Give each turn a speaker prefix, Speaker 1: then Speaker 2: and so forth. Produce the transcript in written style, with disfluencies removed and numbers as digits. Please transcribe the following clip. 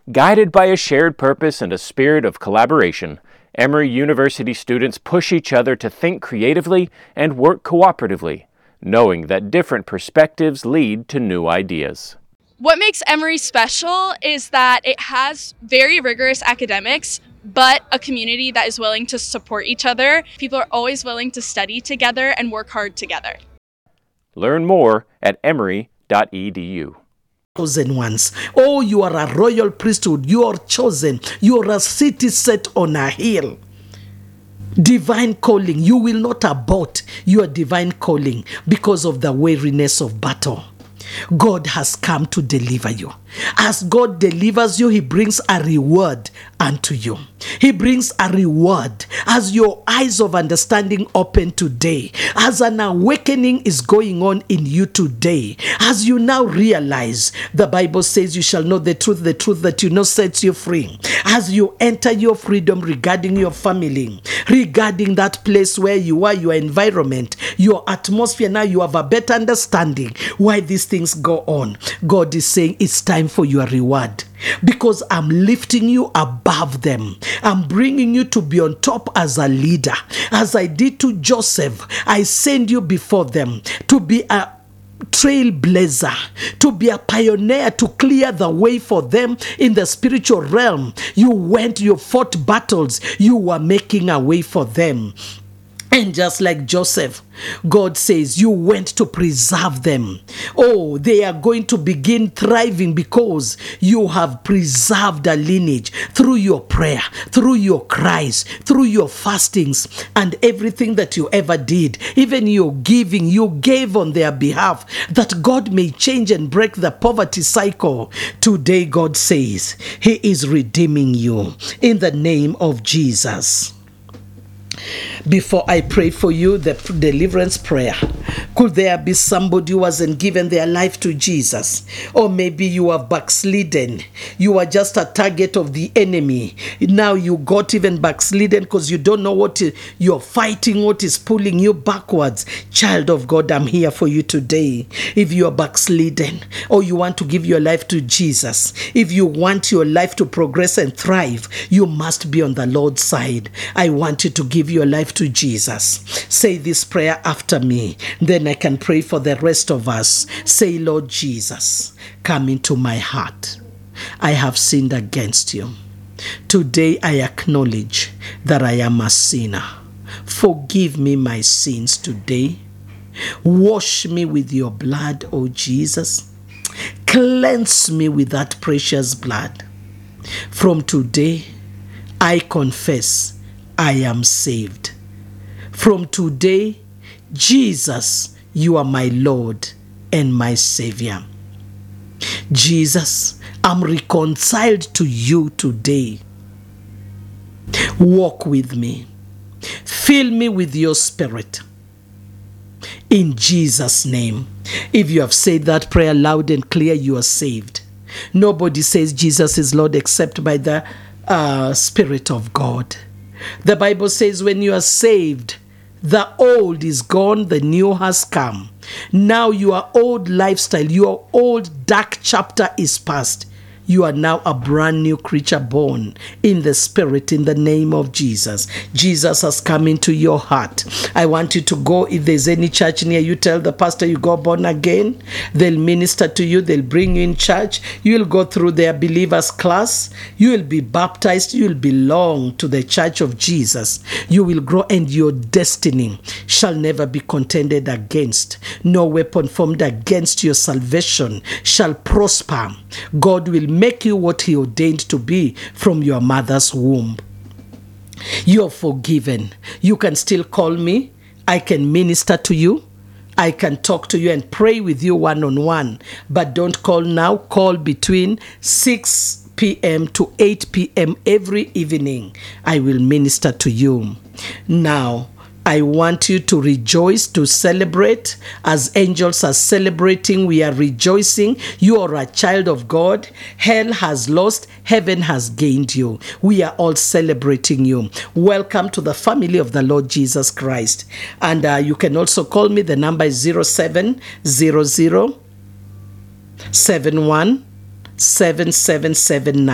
Speaker 1: Guided by a shared purpose and a spirit of collaboration, Emory University students push each other to think creatively and work cooperatively, knowing that different perspectives lead to new ideas.
Speaker 2: What makes Emory special is that it has very rigorous academics, but a community that is willing to support each other. People are always willing to study together and work hard together.
Speaker 1: Learn more at emory.edu.
Speaker 3: Chosen ones. Oh, you are a royal priesthood. You are chosen. You are a city set on a hill. Divine calling. You will not abort your divine calling because of the weariness of battle. God has come to deliver you. As God delivers you, He brings a reward unto you. He brings a reward as your eyes of understanding open today, as an awakening is going on in you today, as you now realize the Bible says you shall know the truth that you know sets you free. As you enter your freedom regarding your family, regarding that place where you are, your environment, your atmosphere, now you have a better understanding why these things go on. God is saying it's time for your reward, because I'm lifting you above them. I'm bringing you to be on top as a leader. As I did to Joseph, I send you before them to be a trailblazer, to be a pioneer, to clear the way for them in the spiritual realm. You went, you fought battles, you were making a way for them. And just like Joseph, God says you went to preserve them. Oh, they are going to begin thriving because you have preserved a lineage through your prayer, through your cries, through your fastings, and everything that you ever did. Even your giving, you gave on their behalf, that God may change and break the poverty cycle. Today, God says He is redeeming you in the name of Jesus. Before I pray for you, the deliverance prayer, could there be somebody who hasn't given their life to Jesus? Or maybe you are backslidden. You are just a target of the enemy. Now you got even backslidden because you don't know what you're fighting, what is pulling you backwards. Child of God, I'm here for you today. If you are backslidden or you want to give your life to Jesus, if you want your life to progress and thrive, you must be on the Lord's side. I want you to give your life to Jesus. Say this prayer after me. Then I can pray for the rest of us. Say, Lord Jesus, come into my heart. I have sinned against you. Today I acknowledge that I am a sinner. Forgive me my sins today. Wash me with your blood, O Jesus. Cleanse me with that precious blood. From today, I confess I am saved. From today, Jesus, you are my Lord and my Savior. Jesus, I'm reconciled to you today. Walk with me. Fill me with your Spirit. In Jesus' name. If you have said that prayer loud and clear, you are saved. Nobody says Jesus is Lord except by the Spirit of God. The Bible says when you are saved, the old is gone, the new has come. Now your old lifestyle, your old dark chapter is past. You are now a brand new creature born in the Spirit in the name of Jesus. Jesus has come into your heart. I want you to go. If there's any church near you, tell the pastor you got born again. They'll minister to you. They'll bring you in church. You'll go through their believers class. You will be baptized. You will belong to the church of Jesus. You will grow and your destiny shall never be contended against. No weapon formed against your salvation shall prosper. God will make you what He ordained to be from your mother's womb. You're forgiven. You can still call me. I can minister to you. I can talk to you and pray with you one-on-one. But don't call now. Call between 6 p.m. to 8 p.m. every evening. I will minister to you. Now, I want you to rejoice, to celebrate. As angels are celebrating, we are rejoicing. You are a child of God. Hell has lost. Heaven has gained you. We are all celebrating you. Welcome to the family of the Lord Jesus Christ. And you can also call me. The number is 0700 71 7779.